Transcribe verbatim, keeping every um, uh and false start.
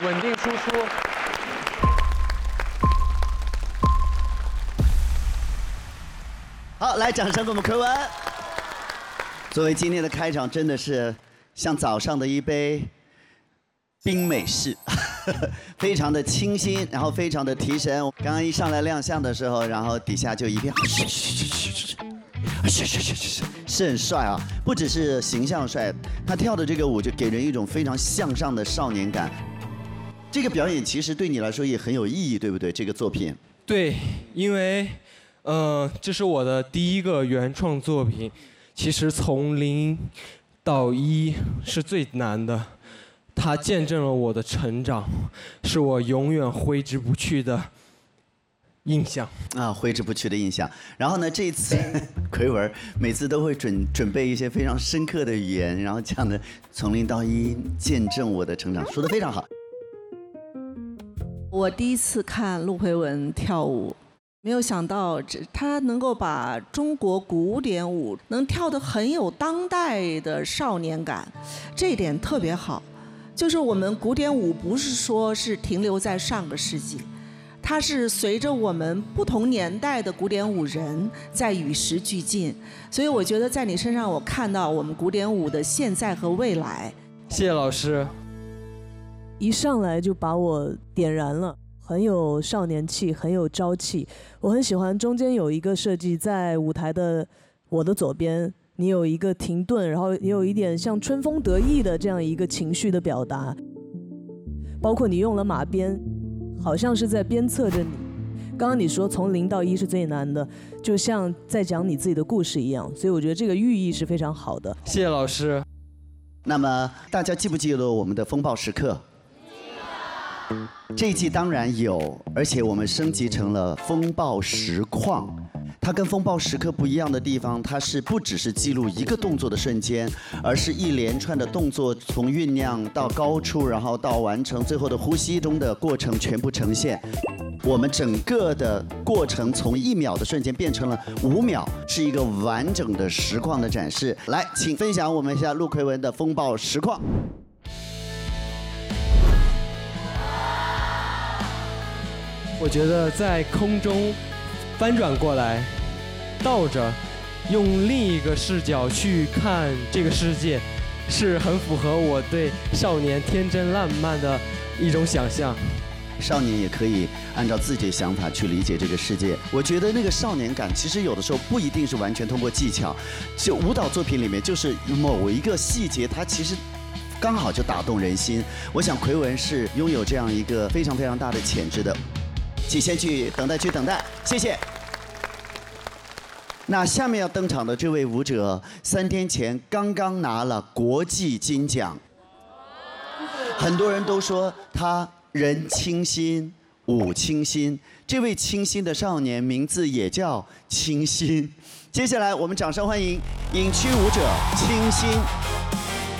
稳定输出。 好，来，掌声给我们奎文。作为今天的开场，真的是像早上的一杯冰美式，非常的清新，然后非常的提神。刚刚一上来亮相的时候，然后底下就一片，是是很帅啊！不只是形象帅，他跳的这个舞就给人一种非常向上的少年感。这个表演其实对你来说也很有意义，对不对？这个作品。 对，因为，呃，这是我的第一个原创作品。其实从零到一是最难的，它见证了我的成长，是我永远挥之不去的印象啊，挥之不去的印象。然后呢，这次奎文每次都会准准备一些非常深刻的语言，然后讲的从零到一见证我的成长，说得非常好。 我第一次看陆奎文跳舞，没有想到这他能够把中国古典舞能跳得很有当代的少年感，这一点特别好。就是我们古典舞不是说是停留在上个世纪，它是随着我们不同年代的古典舞人在与时俱进，所以我觉得在你身上我看到我们古典舞的现在和未来。 谢谢老师。 一上来就把我点燃了，很有少年气，很有朝气。我很喜欢中间有一个设计，在舞台的我的左边，你有一个停顿，然后也有一点像春风得意的这样一个情绪的表达，包括你用了马鞭，好像是在鞭策着你。刚刚你说从零到一是最难的，就像在讲你自己的故事一样，所以我觉得这个寓意是非常好的。 谢谢老师。 那么大家记不记得我们的风暴时刻？这一季当然有，而且我们升级成了风暴实况。它跟风暴时刻不一样的地方，它是不只是记录一个动作的瞬间，而是一连串的动作从酝酿到高处，然后到完成，最后的呼吸中的过程全部呈现。我们整个的过程从一秒的瞬间变成了五秒，是一个完整的实况的展示。来，请分享我们一下陆奎文的风暴实况。 我觉得在空中翻转过来，倒着，用另一个视角去看这个世界，是很符合我对少年天真烂漫的一种想象。 少年也可以按照自己的想法去理解这个世界。我觉得那个少年感，其实有的时候不一定是完全通过技巧，就舞蹈作品里面，就是某一个细节，它其实刚好就打动人心。我想奎文是拥有这样一个非常非常大的潜质的。请先去等待区等待，谢谢。那下面要登场的这位舞者，三天前刚刚拿了国际金奖，很多人都说他人清新，舞清新。这位清新的少年名字也叫清新。接下来我们掌声欢迎影区舞者清新。